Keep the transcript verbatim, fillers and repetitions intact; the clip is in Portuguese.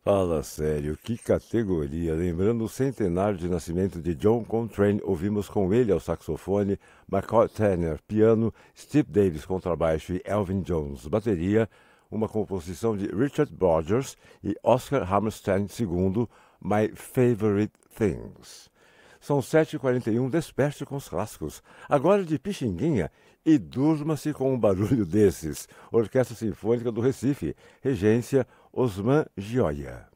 Fala sério, que categoria! Lembrando o centenário de nascimento de John Coltrane, ouvimos com ele ao saxofone, McCoy Tanner, piano, Steve Davis, contrabaixo e Elvin Jones, bateria, uma composição de Richard Rodgers e Oscar Hammerstein segundo, My Favorite Things. São sete e quarenta e um, desperte com os clássicos. Agora de Pixinguinha e durma-se com um barulho desses. Orquestra Sinfônica do Recife, regência Osman Gioia.